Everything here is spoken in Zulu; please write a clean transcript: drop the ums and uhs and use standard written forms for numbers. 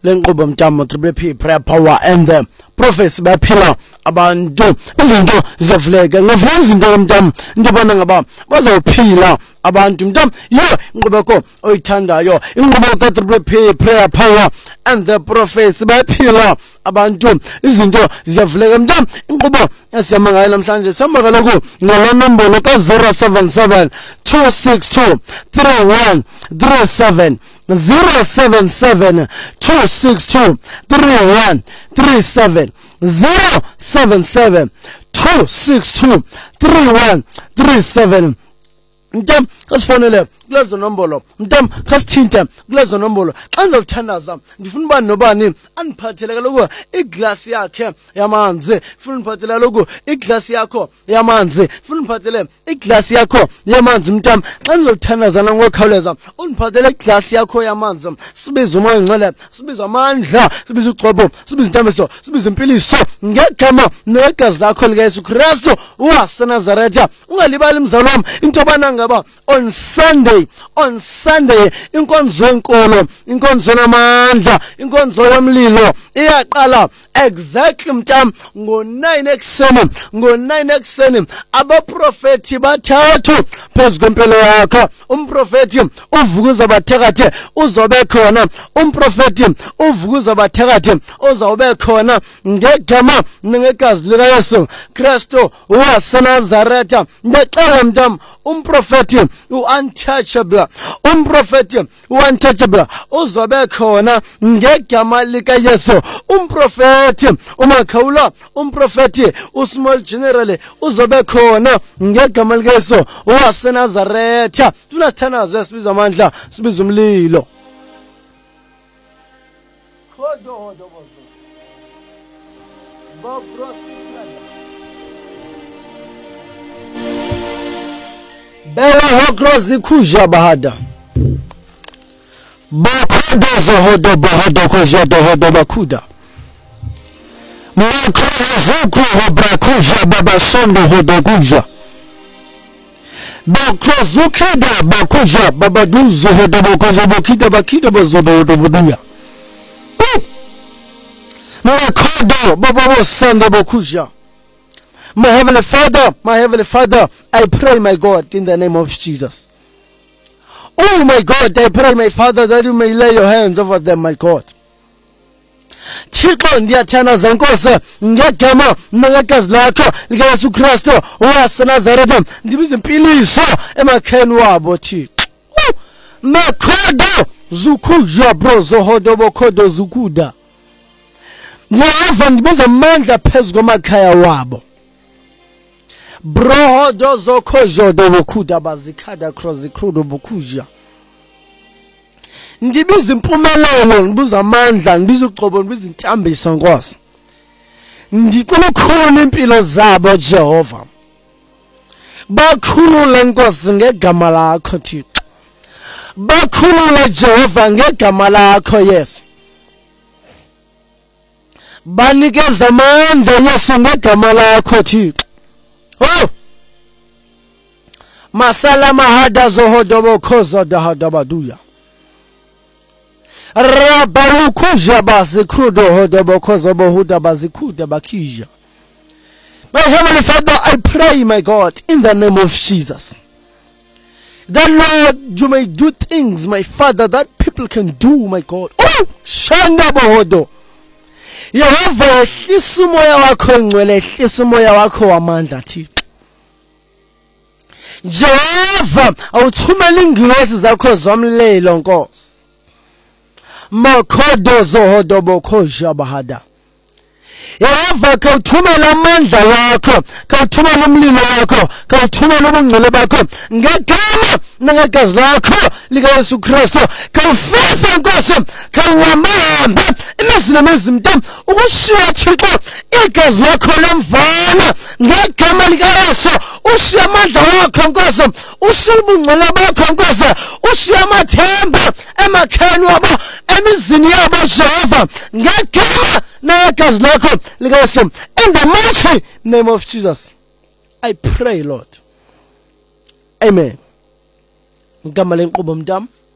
lenqubo mntamo Triple P prayer power and the prophets baphila abantu izinto ziyavuleka ngavula izinto mntamo ndibona ngaba bazawuphila abantu mntamo yo inqubeko oyithandayo inqubeko Triple P prayer power and the prophets baphila abantu izinto ziyavuleka mntamo inqubo esiyama ngayo namhlanje sihamba kaloku ngala nombolo ka 077 262 3137 077 262 3137 077 262 3137 mntam kasifonele kulezo nombolo mntam kasithinte kulezo nombolo xa ngizothandaza ndifuna uba nobani andiphathele kaloku iglass yakhe yamanzi ndifuna uniphathele kaloku iglass yakho yamanzi ndifuna uniphathele iglass yakho yamanzi mntam xa ngizothandazana ngokukhawuleza uniphathele iglass yakho yamanzi sibize umoya ongcwele sibize amandla sibize uxhobo sibize intambiso sibize impiliso ngegama negazi lakho lika Yesu Kristu waseNazaretha ungalibali mzalo wami into bana ngaba on Sunday inkonzo enkolo inkonzo namandla inkonzo yomlilo iyaqala exactly mntam ngo9 ekseni abaprofeti bathathu phezu kwempilo yakho umprofeti uvukuza bathekathe uzobe khona umprofeti uvukuza bathekathe uzobe khona ngegama nengegazi lika Yesu Kristu waseNazaretha ndixela mntam umprofeti untouchable uzobe khona ngegama lika Yesu umprofeti umakhawula umprofeti usmall general uzobe khona ngegama lika Yesu waseNazaretha tunasithanaze sibiza amandla sibiza umlilo khodo bozo Bela hokrozi kuja bahada Bakodo hodo bahado kojodo hodo bakuda Makrozuku hobra kuja baba sondo hodo kuja Bakrozukeda bakuja baba duzo hodo bokojo bokida bakida bozodo hodo boduya Makodo baba bosando bokuja My Heavenly Father, I pray, my God, in the name of Jesus. Oh, my God, I pray, my Father, that you may lay your hands over them, my God. Thixo ndiyathanda Nkosi ngegama nangegazi lakho lika Yesu Kristu waseNazaretha ndibiza impiliso emakheni wabo Thixo. Makhodo zukuja brozo hodo bokhodo zukuda. Ndiyava ndibiza amandla phezu kwamakhaya wabo. Bro dozo kojo do bokuda bazikada cross ikrudo bokuja ndibiza impumelelo ndibiza amandla ndibiza uxhobo ndibiza intambiso Nkosi ndicela ukukhulula impilo zabo Jehova bakhulule Nkosi ngegama lakho Thixo bakhulule Jehova ngegama lakho Yesu banikeza amandla Yesu ngegama lakho Thixo Oh Masala mahada zohodobo kozo dahadabaduya Rabalukuja bazikrudo hodobo kozo bohuda bazikuda bakija My Heavenly Father, I pray, my God, in the name of Jesus, that Lord, you may do things, my Father, that people can do, my God. Oh, shanda bohodo Yehova ehlisa umoya wakho ngcwele ehlisa umoya wakho wamandla Thixo Jehova awuthumela ingilosi zakho zomlilo Nkosi makhodo zohodo bokhoja bahada Yehova kawuthumela amandla wakho kawuthumela umlilo wakho kawuthumela ubungcwele bakho ngegama nangegazi lakho lika Yesu Kristu kawufisa Nkosi kawuhamba imizimezi mntam ukushiya Thixo igazi lakho lemvana ngegama lika Yesu ushiya amandla wakho Nkosi ushiya ubungcwele bakho Nkosi ushiya amathemba emakheni wabo emizini yabo Jehova ngegama nangegazi lakho lika Yesu in the mighty name of Jesus I pray Lord Amen ngama lenqubo mntam